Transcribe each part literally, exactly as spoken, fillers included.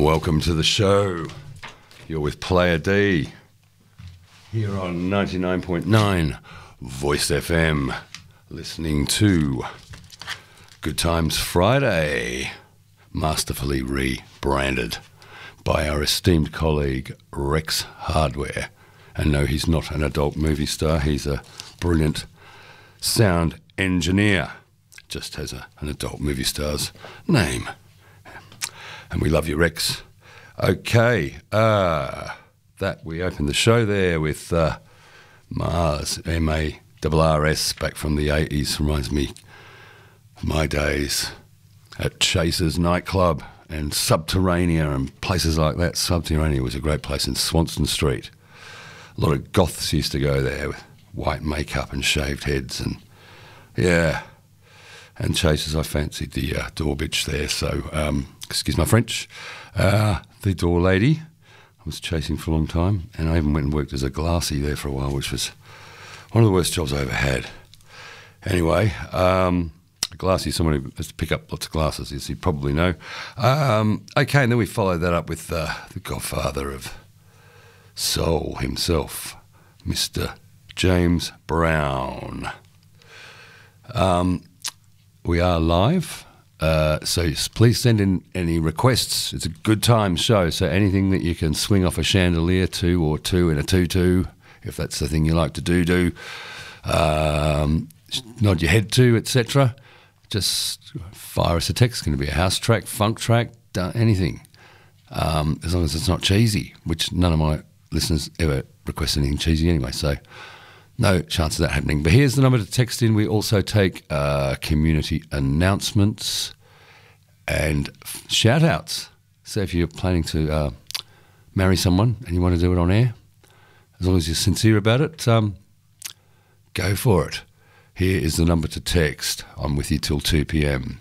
Welcome to the show. You're with Player D here on ninety-nine point nine Voice F M, listening to Good Times Friday, masterfully rebranded by our esteemed colleague Rex Hardware. And no, he's not an adult movie star, he's a brilliant sound engineer, just has a, an adult movie star's name. And we love you, Rex. Okay, uh, that we opened the show there with uh, Mars, M A R R S, back from the eighties. Reminds me of my days at Chaser's nightclub and Subterranea and places like that. Subterranea was a great place in Swanston Street. A lot of goths used to go there with white makeup and shaved heads, and yeah. And Chasers, I fancied the uh, door bitch there, so um, excuse my French. Uh, the door lady I was chasing for a long time, and I even went and worked as a glassy there for a while, which was one of the worst jobs I ever had. Anyway, um, a glassy is someone who has to pick up lots of glasses, as you probably know. Um, okay, and then we followed that up with uh, the godfather of soul himself, Mister James Brown. Um... We are live, uh, so please send in any requests. It's a good time show, so anything that you can swing off a chandelier to or two in a tutu, if that's the thing you like to do, do. Um, nod your head to, et cetera. Just fire us a text. It's going to be a house track, funk track, anything. Um, as long as it's not cheesy, which none of my listeners ever request anything cheesy anyway, so no chance of that happening. But here's the number to text in. We also take uh, community announcements and f- shout-outs. So if you're planning to uh, marry someone and you want to do it on air, as long as you're sincere about it, um, go for it. Here is the number to text. I'm with you till two p.m.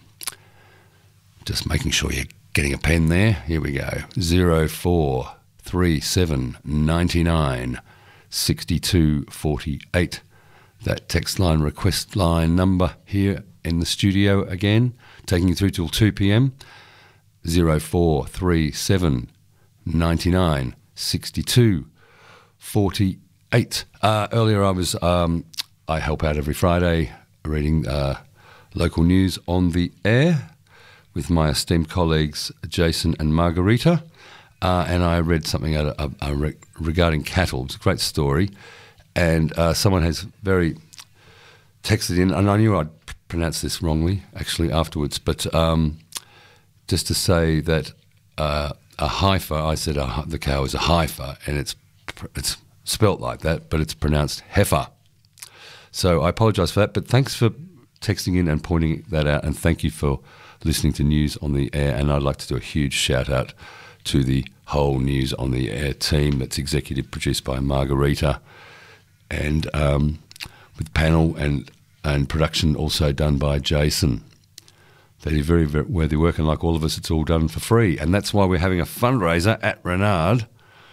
Just making sure you're getting a pen there. Here we go. zero four three seven nine nine sixty-two forty-eight. That text line, request line number here in the studio again, taking you through till two p.m. zero four three seven nine nine sixty-two forty-eight. Uh, earlier I was, um, I help out every Friday reading uh, local news on the air with my esteemed colleagues Jason and Margarita. Uh, and I read something out of, uh, uh, regarding cattle. It's a great story. And uh, someone has very texted in, and I knew I'd pr- pronounce this wrongly, actually, afterwards, but um, just to say that uh, a heifer, I said uh, the cow is a heifer, and it's it's spelt like that, but it's pronounced heifer. So I apologise for that, but thanks for texting in and pointing that out, and thank you for listening to News on the Air. And I'd like to do a huge shout-out to the whole News on the Air team that's executive produced by Margarita, and um, with panel and, and production also done by Jason. They do very, very worthy work, and like all of us, it's all done for free. And that's why we're having a fundraiser at Renard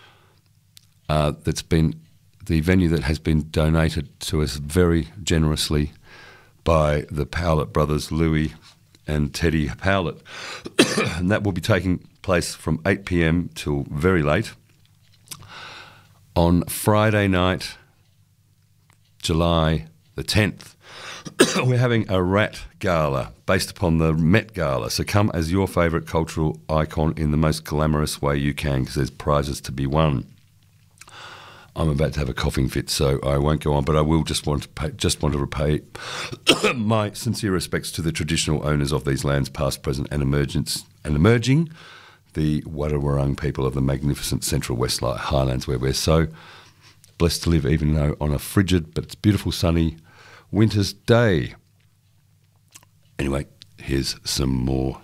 uh, that's been the venue that has been donated to us very generously by the Powlett brothers, Louis and Teddy Powlett. And that will be taking place from eight p.m. till very late on Friday night, July the tenth. We're having a rat gala based upon the Met Gala. So come as your favourite cultural icon in the most glamorous way you can, because there's prizes to be won. I'm about to have a coughing fit, so I won't go on, but I will just want to pay, just want to repay my sincere respects to the traditional owners of these lands, past, present, and emergence and emerging, the Wadawurrung people of the magnificent Central West Highlands, where we're so blessed to live, even though on a frigid but it's beautiful sunny winter's day. Anyway, here's some more.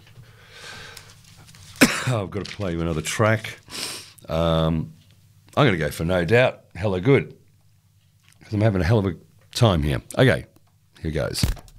I've got to play you another track. Um, I'm going to go for No Doubt, Hella Good, because I'm having a hell of a time here. Okay, here goes.